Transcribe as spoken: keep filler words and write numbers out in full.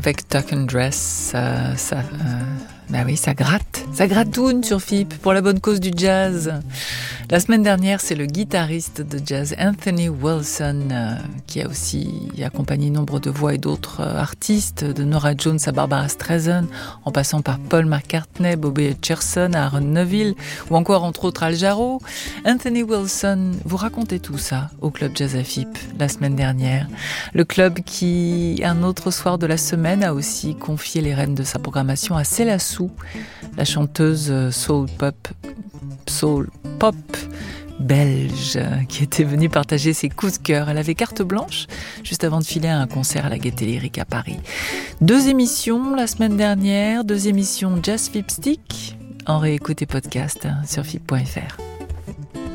Perfect Tuck and Dress, ça, ça, euh, bah oui, ça gratte, ça grattoune sur F I P pour la bonne cause du jazz. La semaine dernière, c'est le guitariste de jazz Anthony Wilson euh, qui a aussi accompagné nombre de voix et d'autres euh, artistes, de Norah Jones à Barbara Streisand, en passant par Paul McCartney, Bobby Hutcherson, Aaron Neville, ou encore entre autres Al Jarreau. Anthony Wilson vous racontait tout ça au Club Jazz à F I P la semaine dernière. Le club qui, un autre soir de la semaine, a aussi confié les rênes de sa programmation à Céla Sou, la chanteuse soul pop, soul pop belge qui était venue partager ses coups de cœur. Elle avait carte blanche juste avant de filer à un concert à la Gaîté Lyrique à Paris. Deux émissions la semaine dernière, deux émissions Jazz F I P Stick en réécoute et podcast sur F I P point F R.